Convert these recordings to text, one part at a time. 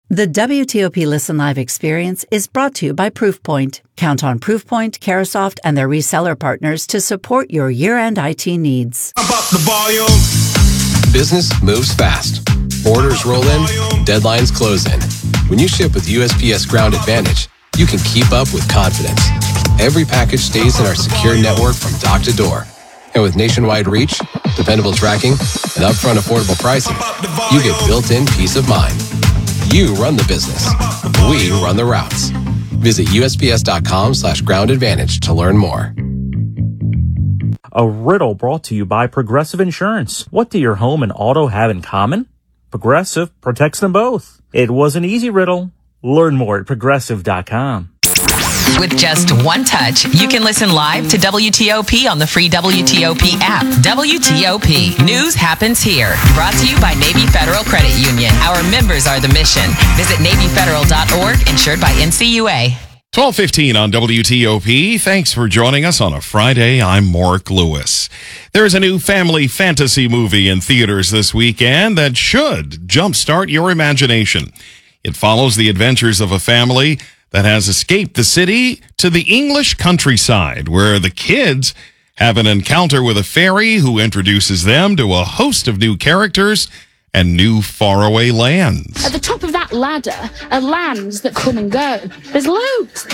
The WTOP Listen Live experience is brought to you by Proofpoint. Count on Proofpoint, Carahsoft, and their reseller partners to support your year-end IT needs. Up the volume. Business moves fast. Orders roll in, deadlines close in. When you ship with USPS Ground Advantage, you can keep up with confidence. Every package stays in our secure network from dock to door. And with nationwide reach, dependable tracking, and upfront affordable pricing, you get built-in peace of mind. You run the business. We run the routes. Visit USPS.com/Ground Advantage to learn more. A riddle brought to you by Progressive Insurance. What do your home and auto have in common? Progressive protects them both. It was an easy riddle. Learn more at Progressive.com. With just one touch, you can listen live to WTOP on the free WTOP app. WTOP. News happens here. Brought to you by Navy Federal Credit Union. Our members are the mission. Visit NavyFederal.org, insured by NCUA. 12:15 on WTOP. Thanks for joining us on a Friday. I'm Mark Lewis. There's a new family fantasy movie in theaters this weekend that should jumpstart your imagination. It follows the adventures of a family that has escaped the city to the English countryside, where the kids have an encounter with a fairy who introduces them to a host of new characters and new faraway lands. At the top of that ladder are lands that come and go. There's loads.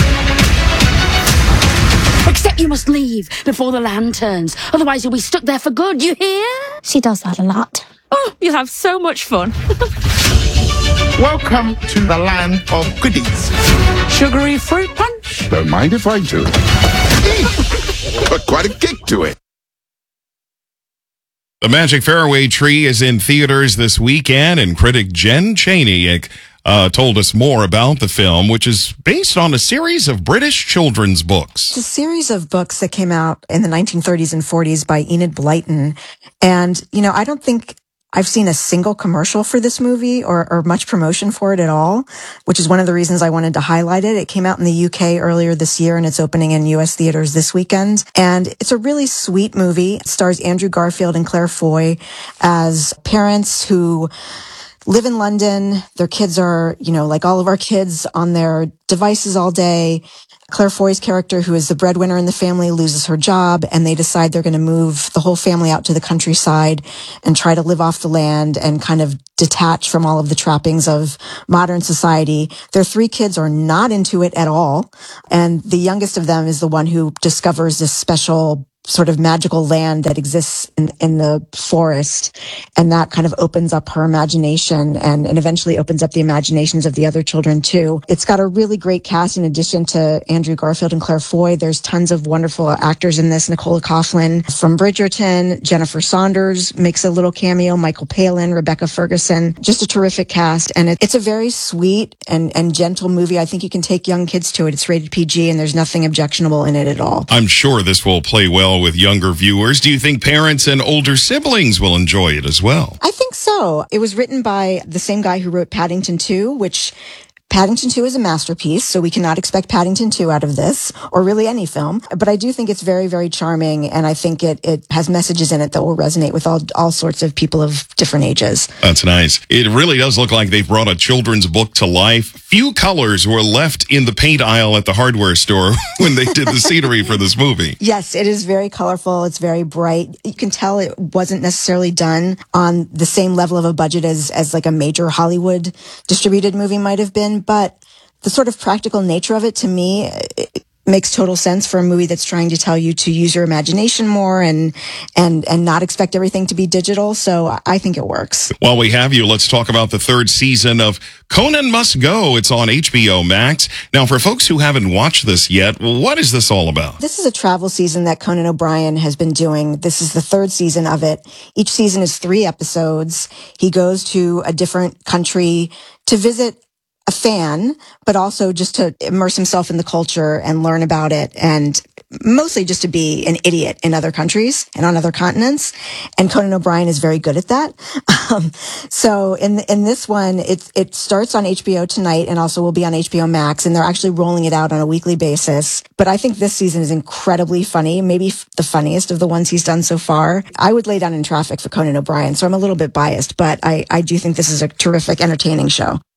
Except you must leave before the land turns. Otherwise you'll be stuck there for good, you hear? She does that a lot. Oh, you'll have so much fun. Welcome to the land of goodies. Sugary fruit punch? Don't mind if I do. Got quite a kick to it. The Magic Fairway Tree is in theaters this weekend, and critic Jen Chaney told us more about the film, which is based on a series of British children's books. It's a series of books that came out in the 1930s and 40s by Enid Blyton. And, you know, I don't think I've seen a single commercial for this movie or much promotion for it at all, which is one of the reasons I wanted to highlight it. It came out in the UK earlier this year, and it's opening in US theaters this weekend. And it's a really sweet movie. It stars Andrew Garfield and Claire Foy as parents who live in London. Their kids are, you know, like all of our kids, on their devices all day. Claire Foy's character, who is the breadwinner in the family, loses her job, and they decide they're going to move the whole family out to the countryside and try to live off the land and kind of detach from all of the trappings of modern society. Their three kids are not into it at all, and the youngest of them is the one who discovers this special sort of magical land that exists in the forest, and that kind of opens up her imagination and eventually opens up the imaginations of the other children too. It's got a really great cast in addition to Andrew Garfield and Claire Foy. There's tons of wonderful actors in this. Nicola Coughlan from Bridgerton, Jennifer Saunders makes a little cameo, Michael Palin, Rebecca Ferguson, just a terrific cast. And it's a very sweet and gentle movie. I think you can take young kids to it. It's rated PG and there's nothing objectionable in it at all. I'm sure this will play well with younger viewers. Do you think parents and older siblings will enjoy it as well? I think so. It was written by the same guy who wrote Paddington 2, which Paddington 2 is a masterpiece, so we cannot expect Paddington 2 out of this, or really any film. But I do think it's very, very charming, and I think it has messages in it that will resonate with all sorts of people of different ages. That's nice. It really does look like they've brought a children's book to life. Few colors were left in the paint aisle at the hardware store when they did the scenery for this movie. Yes, it is very colorful. It's very bright. You can tell it wasn't necessarily done on the same level of a budget as like a major Hollywood distributed movie might have been. But the sort of practical nature of it, to me, it makes total sense for a movie that's trying to tell you to use your imagination more and not expect everything to be digital. So I think it works. While we have you, let's talk about the third season of Conan Must Go. It's on HBO Max. Now, for folks who haven't watched this yet, what is this all about? This is a travel season that Conan O'Brien has been doing. This is the third season of it. Each season is 3 episodes. He goes to a different country to visit a fan, but also just to immerse himself in the culture and learn about it, and mostly just to be an idiot in other countries and on other continents. And Conan O'Brien is very good at that. So in this one, it starts on HBO tonight and also will be on HBO Max, and they're actually rolling it out on a weekly basis. But I think this season is incredibly funny, maybe the funniest of the ones he's done so far. I would lay down in traffic for Conan O'Brien, so I'm a little bit biased, but I do think this is a terrific, entertaining show.